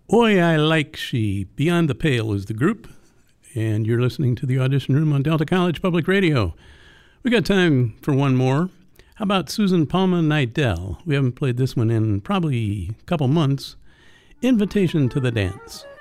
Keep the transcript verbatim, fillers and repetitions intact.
Oi, I Like She. Beyond the Pale is the group, and you're listening to the Audition Room on Delta College Public Radio. We got time for one more. How about Susan Palma Nidell? We haven't played this one in probably a couple months. Invitation to the Dance.